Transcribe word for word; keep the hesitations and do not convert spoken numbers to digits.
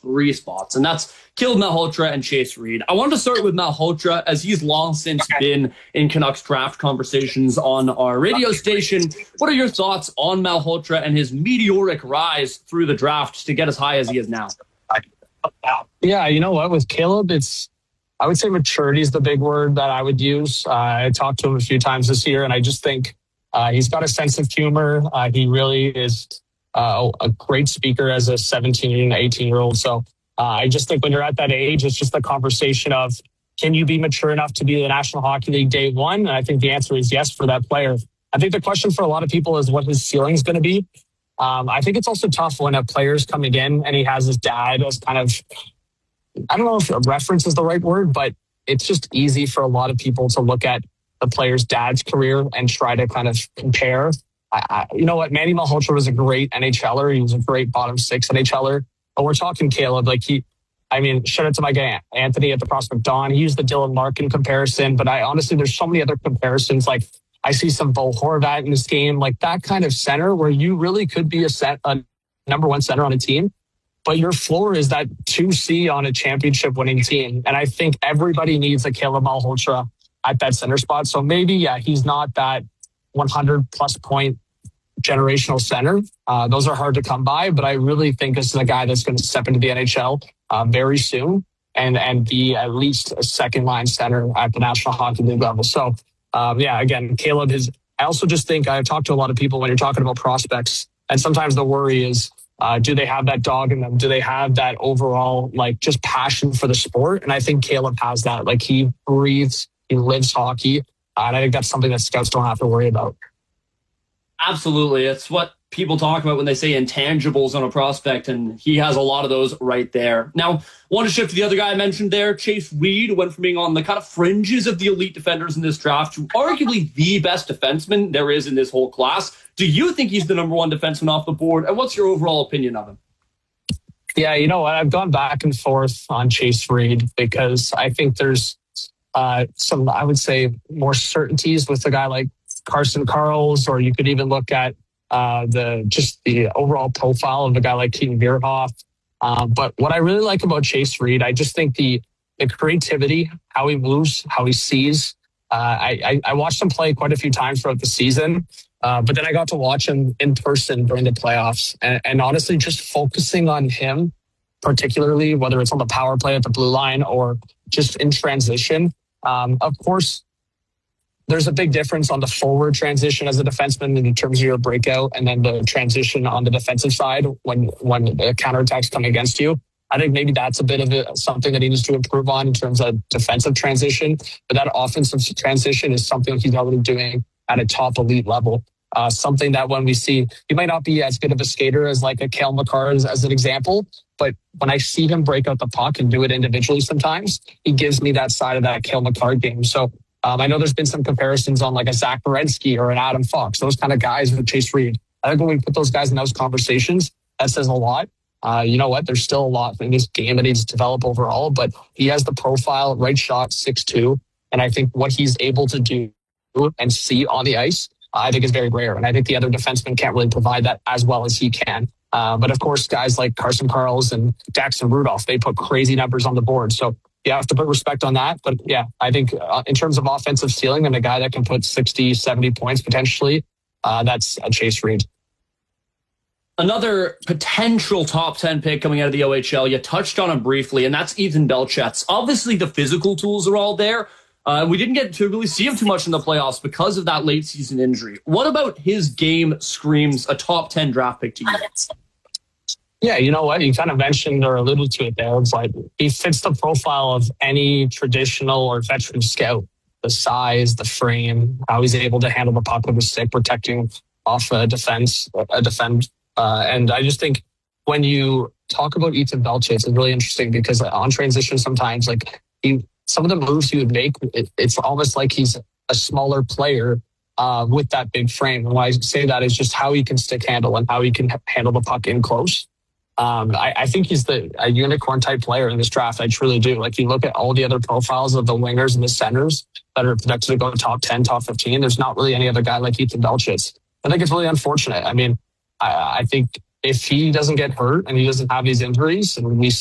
three spots, and that's Caleb Malhotra and Chase Reed. I wanted to start with Malhotra, as he's long since been in Canucks draft conversations on our radio station. What are your thoughts on Malhotra and his meteoric rise through the draft to get as high as he is now? Yeah, you know what? With Caleb, it's, I would say maturity is the big word that I would use. Uh, I talked to him a few times this year, and I just think uh, he's got a sense of humor. Uh, he really is uh, a great speaker as a seventeen and eighteen year old. So uh, I just think when you're at that age, it's just the conversation of, can you be mature enough to be the National Hockey League day one? And I think the answer is yes for that player. I think the question for a lot of people is what his ceiling is going to be. Um, I think it's also tough when a player's coming in and he has his dad as kind of, I don't know if a reference is the right word, but it's just easy for a lot of people to look at the player's dad's career and try to kind of compare. I, I, you know what? Manny Malhotra was a great N H L er. He was a great bottom six N H L er. But we're talking Caleb. Like he, I mean, shout out to my guy Anthony at the Prospect Dawn. He used the Dylan Larkin comparison, but I honestly, there's so many other comparisons. Like I see some Bo Horvat in this game, like that kind of center where you really could be a set, a number one center on a team, but your floor is that two C on a championship winning team. And I think everybody needs a Caleb Malhotra at that center spot. So maybe, yeah, he's not that one hundred plus point generational center. Uh, those are hard to come by, but I really think this is a guy that's going to step into the N H L uh, very soon and, and be at least a second line center at the National Hockey League level. So, Um, yeah, again, Caleb is, I also just think I've talked to a lot of people when you're talking about prospects, and sometimes the worry is, uh, do they have that dog in them? Do they have that overall, like, just passion for the sport? And I think Caleb has that. Like, he breathes, he lives hockey. Uh, and I think that's something that scouts don't have to worry about. Absolutely. It's what people talk about when they say intangibles on a prospect, and he has a lot of those right there. Now, want to shift to the other guy I mentioned there, Chase Reed, went from being on the kind of fringes of the elite defenders in this draft to arguably the best defenseman there is in this whole class. Do you think he's the number one defenseman off the board? And what's your overall opinion of him? Yeah, you know what? I've gone back and forth on Chase Reed because I think there's uh, some, I would say, more certainties with a guy like Carson Karls, or you could even look at Uh, the just the overall profile of a guy like Keaton Bierhoff. Um, but what I really like about Chase Reed, I just think the the creativity, how he moves, how he sees. Uh, I, I, I watched him play quite a few times throughout the season, uh, but then I got to watch him in person during the playoffs. And, and honestly, just focusing on him, particularly whether it's on the power play at the blue line or just in transition. Um, of course, there's a big difference on the forward transition as a defenseman in terms of your breakout, and then the transition on the defensive side when when the counterattacks come against you. I think maybe that's a bit of a, something that he needs to improve on in terms of defensive transition. But that offensive transition is something he's already doing at a top elite level. Uh, something that when we see, he might not be as good of a skater as like a Cale Makar as, as an example, but when I see him break out the puck and do it individually sometimes, he gives me that side of that Cale Makar game. So Um, I know there's been some comparisons on like a Zach Werenski or an Adam Fox, those kind of guys with Chase Reed. I think when we put those guys in those conversations, that says a lot. Uh, you know what? There's still a lot in this game that needs to develop overall, but he has the profile, right shot, six two. And I think what he's able to do and see on the ice, I think is very rare. And I think the other defensemen can't really provide that as well as he can. Uh, but of course, guys like Carson Karls and Daxton Rudolph, they put crazy numbers on the board. So you have to put respect on that. But yeah, I think uh, in terms of offensive ceiling and a guy that can put sixty, seventy points potentially, uh, that's a Chase Reed. Another potential top ten pick coming out of the O H L, you touched on him briefly, and that's Ethan Belchetz. Obviously, the physical tools are all there. Uh, we didn't get to really see him too much in the playoffs because of that late season injury. What about his game screams a top ten draft pick to you? Yeah, you know what? You kind of mentioned or alluded to it there. It's like he fits the profile of any traditional or veteran scout. The size, the frame, how he's able to handle the puck with a stick, protecting off a defense, a defend. Uh, and I just think when you talk about Ethan Belchetz, it's really interesting because on transition sometimes, like he, some of the moves he would make, it, it's almost like he's a smaller player uh, with that big frame. And why I say that is just how he can stick handle and how he can handle the puck in close. Um, I, I think he's the a unicorn type player in this draft. I truly do. Like you look at all the other profiles of the wingers and the centers that are projected to go top ten, top fifteen. There's not really any other guy like Ethan Belchetz. I think it's really unfortunate. I mean, I, I think if he doesn't get hurt and he doesn't have these injuries and we